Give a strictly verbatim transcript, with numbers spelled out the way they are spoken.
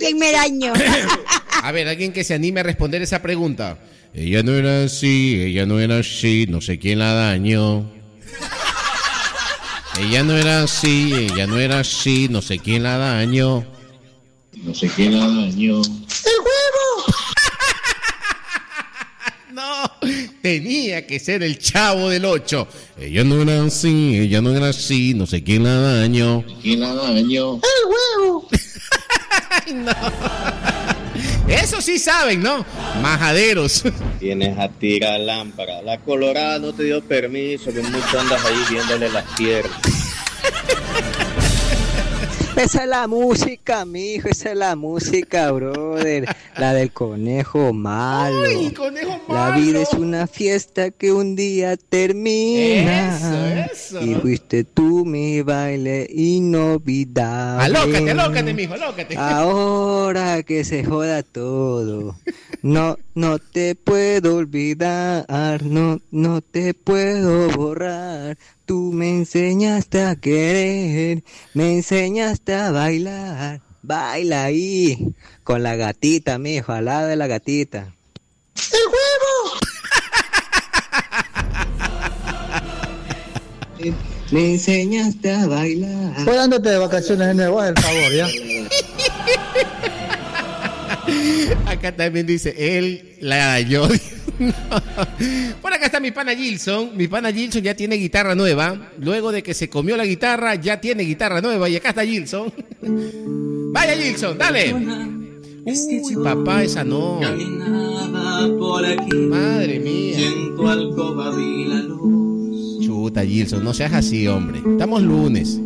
quién me dañó? A ver, alguien que se anime a responder esa pregunta. Ella no era así, ella no era así, no sé quién la dañó. Ella no era así, ella no era así, no sé quién la dañó. No sé quién la dañó. ¡El huevo! No, tenía que ser el Chavo del Ocho. Ella no era así, ella no era así, no sé quién la dañó. ¿Quién la dañó? ¡El huevo! No. Eso sí saben, ¿no? Majaderos. Tienes a tira lámpara. La Colorada no te dio permiso, que mucho andas ahí viéndole las piernas. Esa es la música, mijo, esa es la música, brother. La del conejo malo. Ay, conejo malo. La vida es una fiesta que un día termina. Eso, eso. Y fuiste tú mi baile inolvidable. Alócate, alócate, mijo, alócate. Ahora que se joda todo. No, no te puedo olvidar, no, no te puedo borrar. Tú me enseñaste a querer, me enseñaste a bailar. Baila ahí, con la gatita, mijo, al lado de la gatita. ¡El huevo! Me enseñaste a bailar. Pues ándate de vacaciones de nuevo, haz el favor, ¿ya? Acá también dice, él la dañó. Por acá está mi pana Gilson. Mi pana Gilson ya tiene guitarra nueva. Luego de que se comió la guitarra, ya tiene guitarra nueva. Y acá está Gilson. Vaya Gilson, dale. Uy, papá, esa no. Madre mía. Chuta, Gilson, no seas así, hombre. Estamos lunes.